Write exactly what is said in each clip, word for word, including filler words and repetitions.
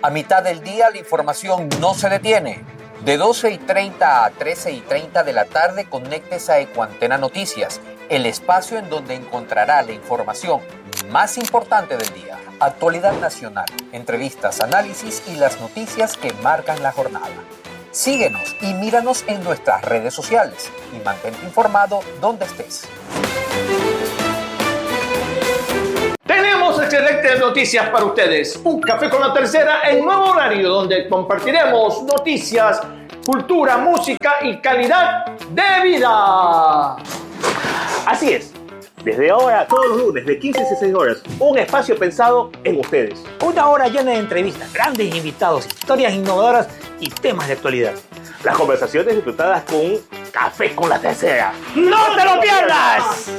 A mitad del día la información no se detiene. De doce y treinta a trece y treinta de la tarde, conéctese a Ecuantena Noticias, el espacio en donde encontrará la información más importante del día. Actualidad nacional, entrevistas, análisis y las noticias que marcan la jornada. Síguenos y míranos en nuestras redes sociales y mantente informado donde estés. Tenemos excelentes noticias para ustedes. Un café con la tercera en nuevo horario donde compartiremos noticias, cultura, música y calidad de vida. Así es. Desde ahora, todos los lunes de quince a dieciséis horas, un espacio pensado en ustedes. Una hora llena de entrevistas, grandes invitados, historias innovadoras y temas de actualidad. Las conversaciones disfrutadas con un café con la tercera. ¡No te lo pierdas!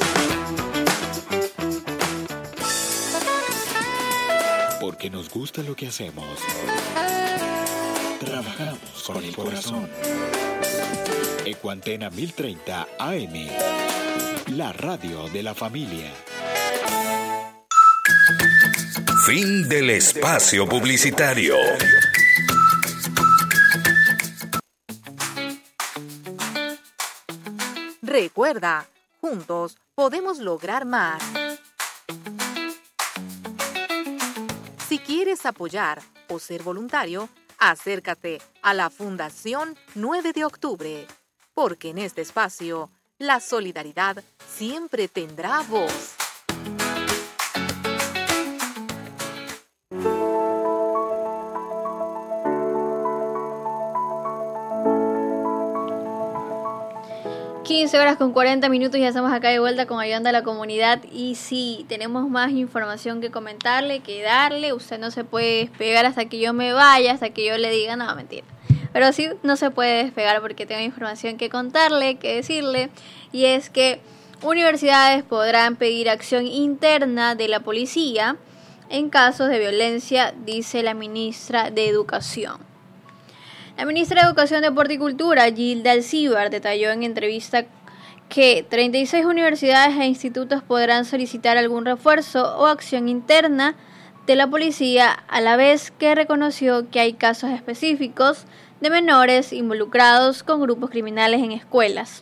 Porque nos gusta lo que hacemos. Trabajamos con el corazón. Ecuantena mil treinta A M. La radio de la familia. Fin del espacio publicitario. Recuerda, juntos podemos lograr más. Si quieres apoyar o ser voluntario, acércate a la Fundación nueve de octubre, porque en este espacio la solidaridad siempre tendrá voz. quince horas con cuarenta minutos, ya estamos acá de vuelta con Ayudando a la Comunidad. Y sí, tenemos más información que comentarle, que darle. Usted no se puede despegar hasta que yo me vaya, hasta que yo le diga, no, mentira. Pero sí, no se puede despegar porque tengo información que contarle, que decirle. Y es que universidades podrán pedir acción interna de la policía en casos de violencia, dice la ministra de Educación. La ministra de Educación, Deporte y Cultura, Gilda Alcíbar, detalló en entrevista que treinta y seis universidades e institutos podrán solicitar algún refuerzo o acción interna de la policía, a la vez que reconoció que hay casos específicos de menores involucrados con grupos criminales en escuelas.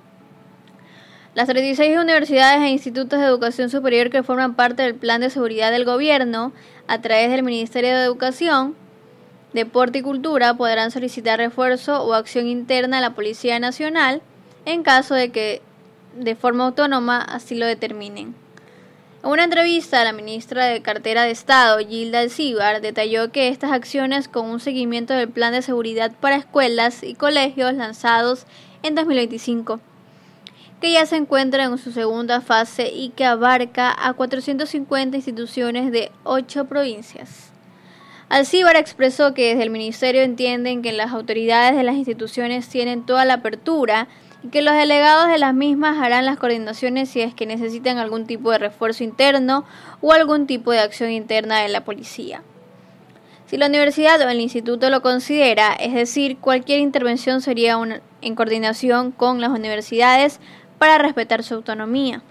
Las treinta y seis universidades e institutos de educación superior que forman parte del Plan de Seguridad del Gobierno, a través del Ministerio de Educación, Deporte y Cultura, podrán solicitar refuerzo o acción interna a la Policía Nacional en caso de que de forma autónoma así lo determinen. En una entrevista, la ministra de Cartera de Estado, Gilda Alcíbar, detalló que estas acciones, con un seguimiento del Plan de Seguridad para escuelas y colegios lanzados en dos mil veinticinco, que ya se encuentra en su segunda fase y que abarca a cuatrocientas cincuenta instituciones de ocho provincias. Alcíbar expresó que desde el ministerio entienden que las autoridades de las instituciones tienen toda la apertura y que los delegados de las mismas harán las coordinaciones si es que necesitan algún tipo de refuerzo interno o algún tipo de acción interna de la policía. Si la universidad o el instituto lo considera, es decir, cualquier intervención sería una, en coordinación con las universidades para respetar su autonomía.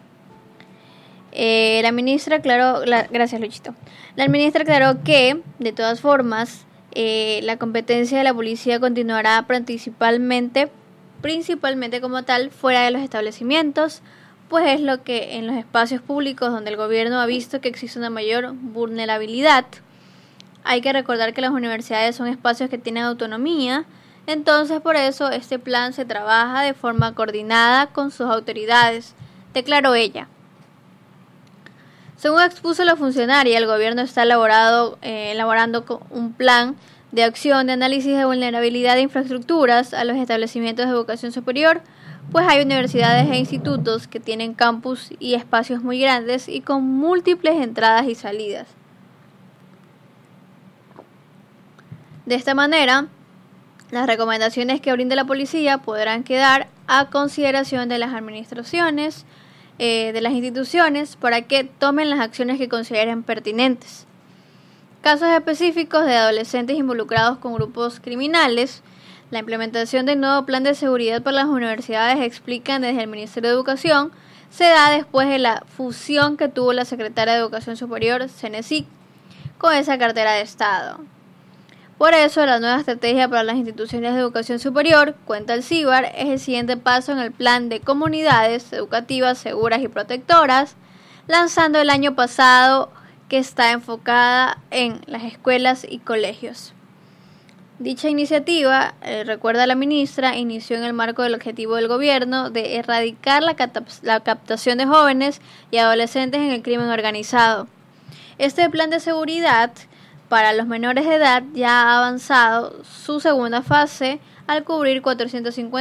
Eh, la ministra aclaró, la, gracias Luchito, la ministra aclaró que, de todas formas, eh, la competencia de la policía continuará principalmente, principalmente como tal, fuera de los establecimientos, pues es lo que en los espacios públicos donde el gobierno ha visto que existe una mayor vulnerabilidad. Hay que recordar que las universidades son espacios que tienen autonomía, entonces por eso este plan se trabaja de forma coordinada con sus autoridades, declaró ella. Según expuso la funcionaria, el gobierno está elaborado, eh, elaborando un plan de acción de análisis de vulnerabilidad de infraestructuras a los establecimientos de educación superior, pues hay universidades e institutos que tienen campus y espacios muy grandes y con múltiples entradas y salidas. De esta manera, las recomendaciones que brinde la policía podrán quedar a consideración de las administraciones, eh, de las instituciones, para que tomen las acciones que consideren pertinentes. Casos específicos de adolescentes involucrados con grupos criminales. La implementación del nuevo plan de seguridad para las universidades, explican desde el Ministerio de Educación, se da después de la fusión que tuvo la Secretaría de Educación Superior, CENESIC, con esa cartera de Estado. Por eso, la nueva estrategia para las instituciones de educación superior, cuenta el CIBAR, es el siguiente paso en el plan de comunidades educativas seguras y protectoras, lanzando el año pasado, que está enfocada en las escuelas y colegios. Dicha iniciativa, eh, recuerda la ministra, inició en el marco del objetivo del gobierno de erradicar la, cap- la captación de jóvenes y adolescentes en el crimen organizado. Este plan de seguridad para los menores de edad ya ha avanzado su segunda fase al cubrir cuatrocientos cincuenta